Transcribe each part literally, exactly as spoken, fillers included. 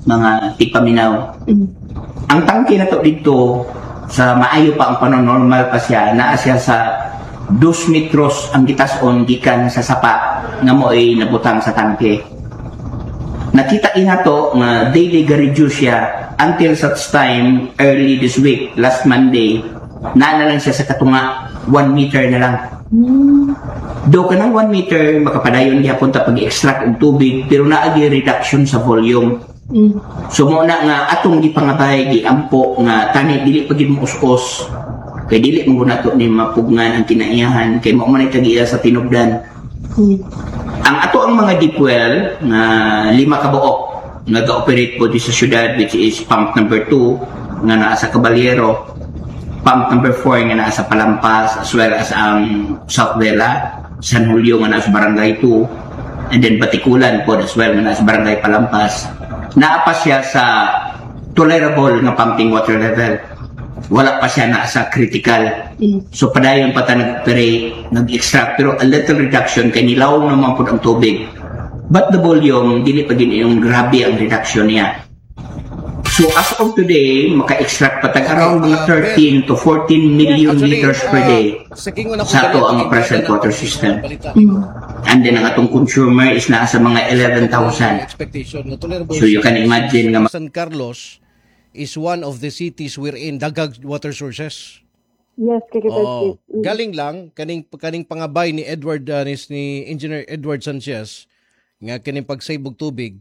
mga tipaminaw. Mm. Ang tangke na to dito, sa maayo pa ang panonormal pa siya, naa siya sa dos metros ang gitason gikan sa sapa nga mo ay nabutang sa tangke. Nakita ina to nga daily ga-reduce siya until such time early this week, last Monday, na na lang siya sa katunga one meter na lang. Mm. Do ka ng one meter, makapadayon niya punta pag-extract ng tubig, pero naagi reduction sa volume. Mm. So muna nga atong gipangabay giampo nga tani dili pagid mo us-us. Kay dili mo na to ni mapugnan ang kinaiyahan kay mo man tagiya sa tinubdan. Mm. Ang ato ang mga deep well nga lima ka buok nag-operate po di sa syudad, which is pump number two nga naa sa Caballero, pump number four nga naa sa Palampas, as well as ang South Vela, San Julio nga naa sa Barangay two, and then Batikulan po as well nga naa sa Barangay Palampas. Naa pa siya sa tolerable nga pumping water level. Wala pa siya na sa critical. Mm. So padayon pa ta nag-operate, nag-extract, pero a little reduction kay nilaw naman po ang tubig. But the volume, dili pa din yung grabe ang reduction niya. So as of today, maka-extract pa tag around mga thirteen to fourteen million Actually, liters per ah, day sige mo na kung sa ato ganun, ang tingin present ko na water ako, system. balita. Mm. And then ang atong consumer is nasa mga eleven thousand. Expectation na tolerable. So you can imagine nga San Carlos is one of the cities wherein dagag water sources. Yes, kay Oh, mm. galing lang kaning kaning pangabay ni Edward uh, ni, ni Engineer Edward Sanchez nga kining pagsave og tubig.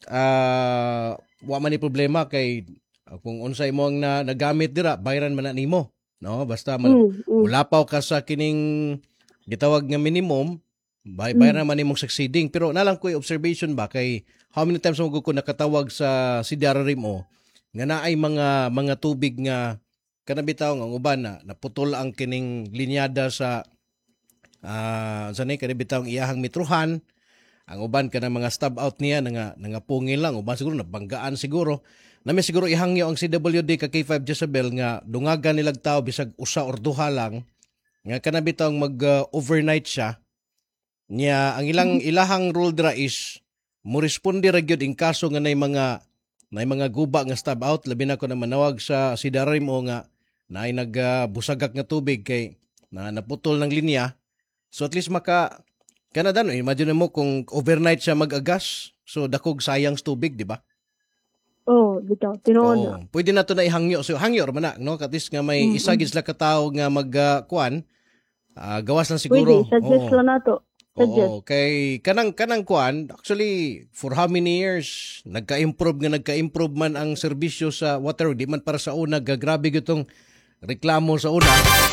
Ah, uh, wa man ni problema kay uh, kung unsay mo ang na, nagamit dira bayaran man na nimo, no? Basta man, Mm, mm. ulapaw ka sa kining gitawag nga minimum, bay bayaran man nimong succeeding. Pero nalang ko observation ba kay how many times mo ko nakatawag sa C D R R M O nga naay mga mga tubig nga kanabitaw ang uban na naputol ang kining linyada sa ah uh, sanay kanabitaw ang iyahang metruhan, ang uban ka ng mga stub out niya nga nangapungil lang, uban siguro nabanggaan siguro nami siguro ihangyo ang C W D ka K five Jezebel nga dungagan nilag tao bisag usa or duha lang nga kanabitaw mag uh, overnight siya niya. Ang ilang ilahang rule dra is mo responde ra gyud in kaso nga nay mga nay mga guba nga stub out, labi na ko na manawag sa C D R M O nga naay nagbusagak uh, nga tubig kay na naputol ng linya. So at least maka Canada, no? Imagine mo kung overnight siya mag-agas, so dakog sayang sa tubig, di ba? Oh, bitaw. Tinuod na. Oo. Pwede na to na ihangyo. So hangyo man na, no? Katis nga may Mm-mm. isa gid sila ka tawo nga mag-kuan, uh, gawas lang siguro. Pwede, suggest Oo. lang na to. Suggest. Oo, kay kanang kanang kuan, actually for how many years nagka-improve nga nagka-improve man ang serbisyo sa water, di man para sa una gagrabe gitong reklamo sa una.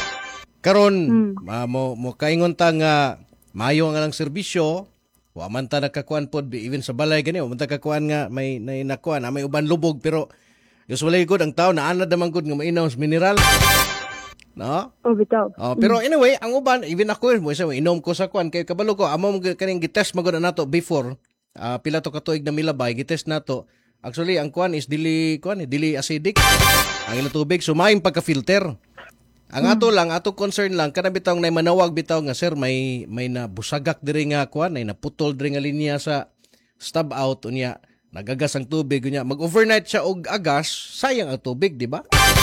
Karon Mm. uh, mo mo kaingon ta nga mayo nga lang serbisyo, wa man ta nakakuan pod even sa balay gani, wa man ta kakuan nga may nay nakuan, ah, may uban lubog pero usually gud ang tao naanad naman gud nga mainom sa mineral. No? Oh, bitaw. Oh, pero anyway, ang uban, even ako, mo isa inom ko sa kwan kay kabalo ko, amo kaning gitest magud nato before uh, pila to ka tuig na milabay, gitest nato. Actually, ang kwan is dili kwan, eh, dili acidic. Ang ilang tubig sumaing pagka-filter. Ang ato lang, ato concern lang kana bitaw nay manawag bitaw nga sir may may nabusagak diri nga kwan, nay naputol diri nga linya sa stub out unya, nagagas ang tubig unya. Mag-overnight siya og agas, sayang ang tubig, di ba?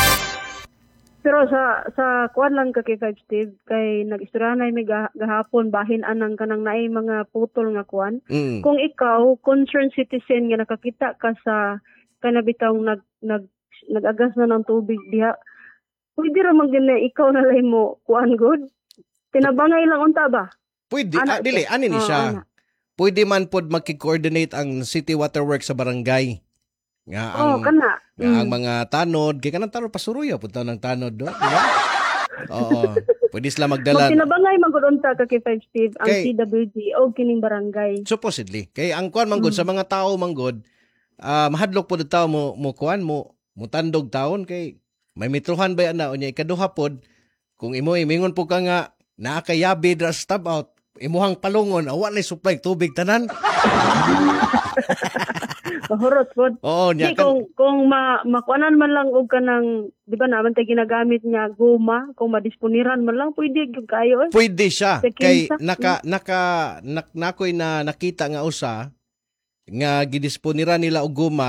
Pero sa sa kuan lang ka kay Five Steve kay nag-istorya na may ga- gahapon bahin anang kanang naay mga putol nga kuan. Mm. Kung ikaw concerned citizen nga nakakita ka sa kanabitang nag nag nag-agas na ng tubig diha, pwede ra man gyud na ikaw na lay mo kuan good. Tinabangay lang unta ba? Pwede, Ana, ah, dili, ani ni oh, siya. ana. Pwede man pod magki-coordinate ang City Water Works sa barangay. Nga ang Oh, kana. nga ang Mm. mga tanod, kay kanang tanod pasuruya punta ng tanod do, di ba? Oo. Pwede sila magdala. Magtinabangay man gud unta ka kay Five Steve ang Kay- C W D o kining barangay. Supposedly. Kay ang kuan man gud sa mga tao man gud, ah, mahadlok pod tawo mo mo kuan mo mo tandog taon kay may mitruhan ba na unya ikaduha pod kung imo imingon po ka nga naa kay yabi dra sa stub out, imuhang palungon awa na supply tubig tanan. Mahurot pod. Oo, Di, nya kan. kung kung ma makuanan man lang og kanang di ba naman tay ginagamit niya guma, kung madisponiran man lang pwede gyud kayo eh. Pwede siya Sa kay kinsa? naka naka nak, nakoy na nakita nga usa nga gidisponiran nila og guma